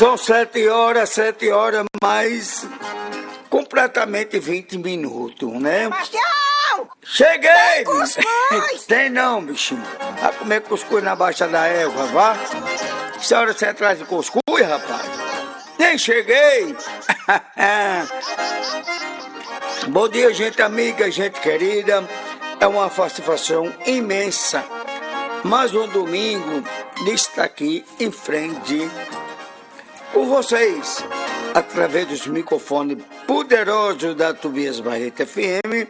São 7 horas, mais completamente 20 minutos, né? Sebastião! Cheguei! Cuscuz! Tem não, bichinho. Vai comer cuscuz na baixa da égua, vá. Essa hora você atrás de cuscuz, rapaz? Nem cheguei! Bom dia, gente amiga, gente querida. É uma satisfação imensa. Mais um domingo de estar aqui em frente com vocês, através dos microfones poderosos da Tobias Barreto FM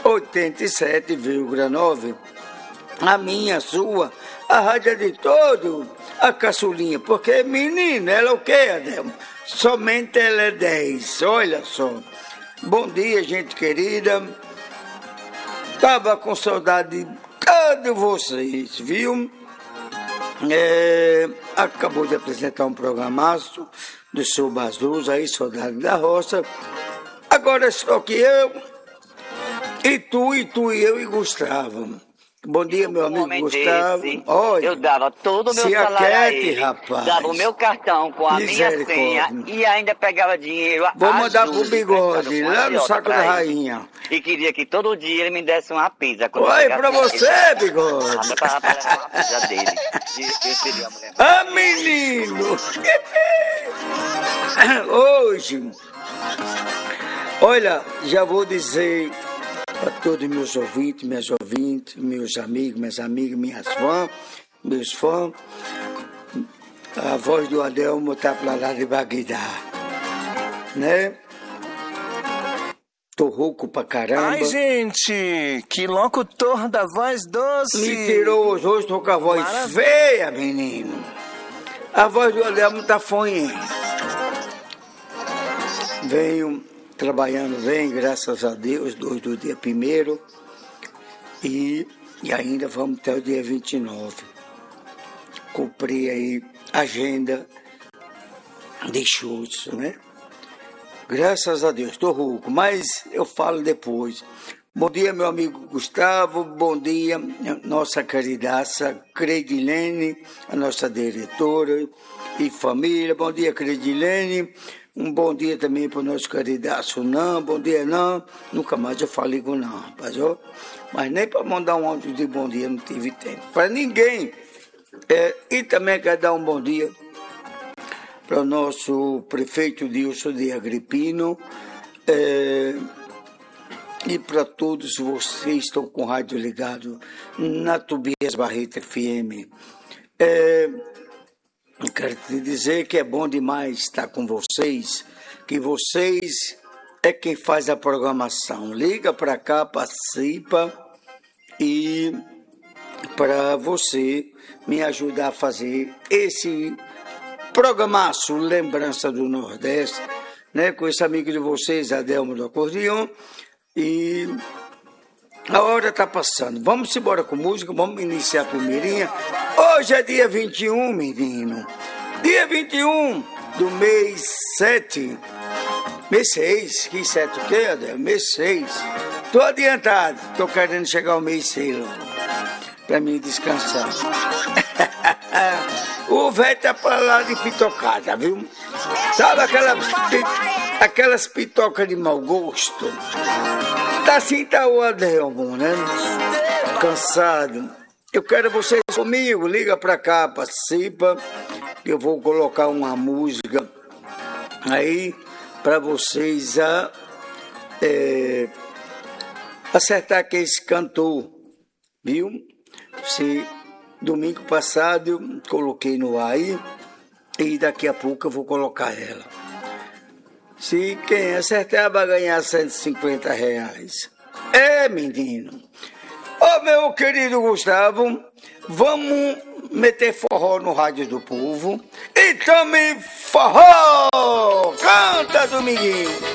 87,9. A minha, a sua, a rádio de todo, a caçulinha, porque menina, ela é o que, Adelmo? Somente ela é 10, olha só. Bom dia, gente querida. Tava com saudade de todos vocês, viu? Acabou de apresentar um programaço do seu Bazuz, aí, Soldado da Roça. Agora estou aqui eu, e tu, e eu e Gustavo. Bom dia, meu amigo Gustavo. Olha, eu dava todo o meu salário a ele, rapaz. dava o meu cartão com a minha senha e ainda pegava dinheiro. Vou mandar pro Bigode, lá no saco da rainha. E queria que todo dia ele me desse uma pizza. Oi, pra você, Bigode. Pra levar uma pizza dele. Ah, menino. Hoje, olha, já vou dizer a todos meus ouvintes, meus amigos, minhas amigas, meus fãs, a voz do Adelmo tá pra lá de Bagdá, né? Tô rouco pra caramba. Ai, gente, que locutor da voz doce. Mentiroso, hoje tô com a voz feia, menino. A voz do Adelmo tá fonha. Venho trabalhando bem, graças a Deus, do dia 1º e ainda vamos até o dia 29. Cumpri aí a agenda de shows, né? Graças a Deus, estou rouco, mas eu falo depois. Bom dia, meu amigo Gustavo, bom dia, nossa queridaça Credilene, a nossa diretora e família. Bom dia, Credilene. Um bom dia também para o nosso queridaço Não, bom dia não, nunca mais eu falei com não, rapaz, ó. Mas nem para mandar um áudio de bom dia não tive tempo, para ninguém. E também quero dar um bom dia para o nosso prefeito Dilson de Agripino, e para todos vocês que estão com o rádio ligado na Tobias Barreto FM. Quero te dizer que é bom demais estar com vocês, que vocês é quem faz a programação. Liga para cá, participa e para você me ajudar a fazer esse programaço Lembrança do Nordeste, né? Com esse amigo de vocês, Adelmo do Acordeão. E a hora está passando. Vamos embora com música, vamos iniciar a primeirinha. Hoje é dia 21, menino. Dia 21 do mês 7. Mês 6. Que 7 o quê, Adel? Mês 6. Tô adiantado. Tô querendo chegar ao mês 6 logo. Pra mim descansar. O velho tá pra lá de pitocada, viu? Sabe aquelas pitocas de mau gosto? Tá assim, tá o Adelmo, né? Cansado. Eu quero vocês comigo, liga pra cá, participa. Eu vou colocar uma música aí pra vocês acertar quem é esse cantor, viu? Se domingo passado eu coloquei no ar aí, e daqui a pouco eu vou colocar ela. Se quem acertar vai ganhar R$150. Menino. Ô, meu querido Gustavo, vamos meter forró no Rádio do Povo. E também forró! Canta, Dominguinho!